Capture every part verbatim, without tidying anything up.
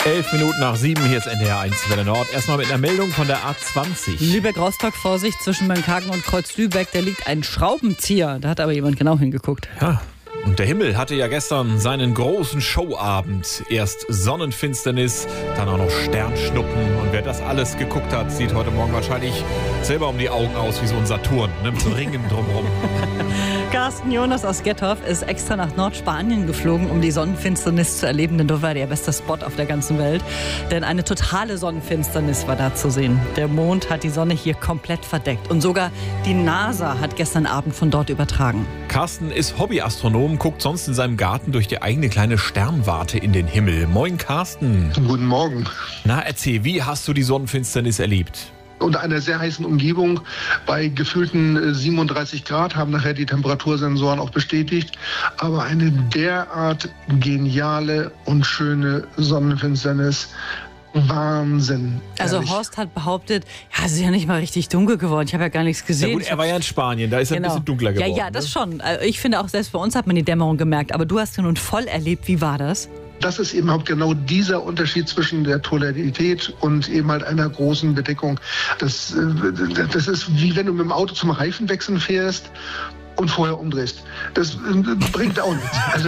Elf Minuten nach sieben, hier ist N D R eins Welle Nord. Erstmal mit einer Meldung von der A zwanzig. Lübeck-Rostock, Vorsicht, zwischen Mönchhagen und Kreuz-Lübeck, da liegt ein Schraubenzieher. Da hat aber jemand genau hingeguckt. Ja. Und der Himmel hatte ja gestern seinen großen Showabend. Erst Sonnenfinsternis, dann auch noch Sternschnuppen. Und wer das alles geguckt hat, sieht heute Morgen wahrscheinlich selber um die Augen aus wie so ein Saturn, ne? Mit so Ringen drumherum. Carsten Jonas aus Gettorf ist extra nach Nordspanien geflogen, um die Sonnenfinsternis zu erleben, denn dort war der beste Spot auf der ganzen Welt. Denn eine totale Sonnenfinsternis war da zu sehen. Der Mond hat die Sonne hier komplett verdeckt. Und sogar die NASA hat gestern Abend von dort übertragen. Carsten ist Hobbyastronom, guckt sonst in seinem Garten durch die eigene kleine Sternwarte in den Himmel. Moin Carsten. Guten Morgen. Na erzähl, wie hast du die Sonnenfinsternis erlebt? Unter einer sehr heißen Umgebung bei gefühlten siebenunddreißig Grad, haben nachher die Temperatursensoren auch bestätigt. Aber eine derart geniale und schöne Sonnenfinsternis. Wahnsinn. Also ehrlich. Horst hat behauptet, ja, es ist ja nicht mal richtig dunkel geworden. Ich habe ja gar nichts gesehen. Ja gut, er war ja in Spanien, da ist er Genau. ein bisschen dunkler geworden. Ja, ja, das ne? schon. Also ich finde auch, selbst bei uns hat man die Dämmerung gemerkt. Aber du hast ja nun voll erlebt. Wie war das? Das ist eben auch genau dieser Unterschied zwischen der Tonalität und eben halt einer großen Bedeckung. Das, das ist wie wenn du mit dem Auto zum Reifenwechseln fährst und vorher umdrehst. Das bringt auch nichts. Also,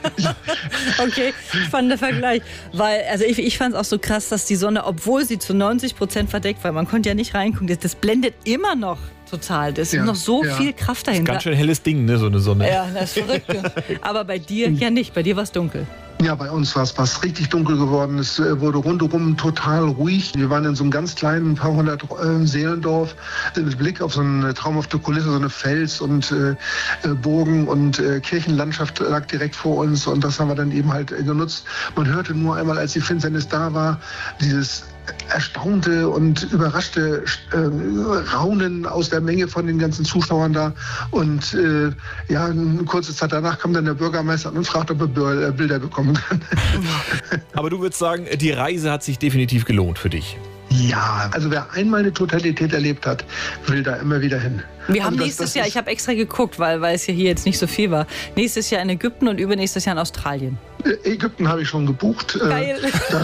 Okay, spannender Vergleich. Weil, also ich, ich fand es auch so krass, dass die Sonne, obwohl sie zu neunzig Prozent verdeckt war, man konnte ja nicht reingucken, das, das blendet immer noch total. Das ist Ja, noch so ja. viel Kraft dahinter. Ganz schön helles Ding, ne, so eine Sonne. Ja, das ist verrückt. Aber bei dir ja nicht. Bei dir war es dunkel. Ja, bei uns war es fast richtig dunkel geworden. Es äh, wurde rundherum total ruhig. Wir waren in so einem ganz kleinen, paar hundert äh, Seelendorf äh, mit Blick auf so eine traumhafte Kulisse, so eine Fels- und äh, äh, Burgen- und äh, Kirchenlandschaft lag direkt vor uns. Und das haben wir dann eben halt äh, genutzt. Man hörte nur einmal, als die Finsternis da war, dieses erstaunte und überraschte äh, Raunen aus der Menge von den ganzen Zuschauern da. Und äh, ja, eine kurze Zeit danach kam dann der Bürgermeister an und fragte, ob er Bilder bekommen kann. Aber du würdest sagen, die Reise hat sich definitiv gelohnt für dich. Ja, also wer einmal eine Totalität erlebt hat, will da immer wieder hin. Wir haben also das, nächstes das Jahr, ist, ich habe extra geguckt, weil, weil es ja hier jetzt nicht so viel war, nächstes Jahr in Ägypten und übernächstes Jahr in Australien. Ägypten habe ich schon gebucht. Geil.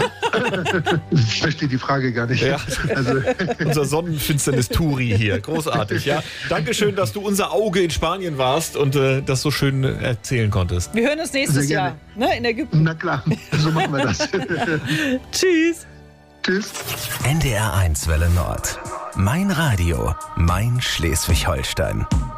Ich verstehe die Frage gar nicht. Ja. Also, Unser Sonnenfinsternis-Touri hier. Großartig, ja. Dankeschön, dass du unser Auge in Spanien warst und äh, das so schön erzählen konntest. Wir hören uns nächstes Sehr Jahr, gerne. ne, in Ägypten. na klar, so machen wir das. Tschüss. Tschüss. N D R eins Welle Nord. Mein Radio, mein Schleswig-Holstein.